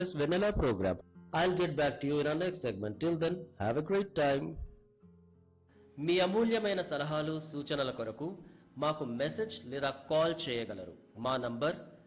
this vanilla program. I'll get back to you in our next segment. Till then, have a great time. మీ అమూల్యమైన సలహాలు సూచనల కొరకు మాకు message లేదా call చేయగలరు. మా నంబర్